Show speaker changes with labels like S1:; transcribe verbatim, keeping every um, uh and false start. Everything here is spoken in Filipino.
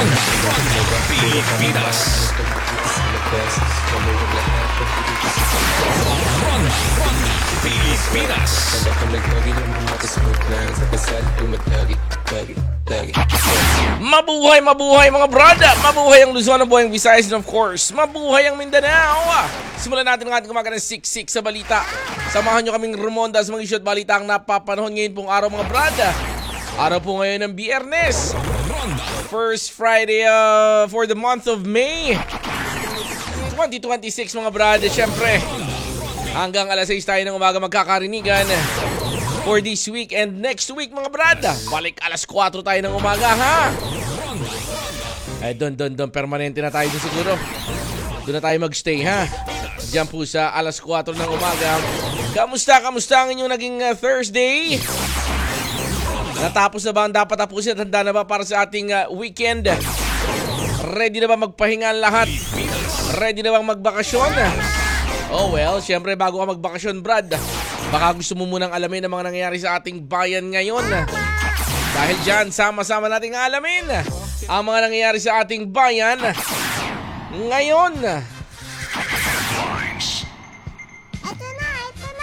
S1: Pilipinas. Pilipinas. Mabuhay, mabuhay mga brada! Mabuhay ang Luzon, mabuhay ang Visayas, and of course, mabuhay ang Mindanao! Simulan natin ang ating umaga ng siksik sa balita. Samahan nyo kaming rumonda sa mga issue at balita ang napapanahon ngayon pong araw mga brada. Araw po ngayon ng Biyernes. First Friday uh, for the month of May twenty twenty-six mga brada. Siyempre, hanggang alas sais tayo ng umaga magkakarinigan for this week and next week mga brada. Balik alas kwatro tayo ng umaga ha. Eh don don don permanente na tayo dun siguro. Doon na tayo magstay ha. Diyan po sa alas kwatro ng umaga. Kamusta kamusta ang inyong naging uh, Thursday? Natapos na ba ang dapat tapusin at handa na ba para sa ating uh, weekend? Ready na ba magpahinga ang lahat? Ready na bang magbakasyon? Oh well, syempre bago ka magbakasyon Brad, baka gusto mo munang alamin ang mga nangyayari sa ating bayan ngayon. Dahil dyan, sama-sama nating alamin ang mga nangyayari sa ating bayan ngayon.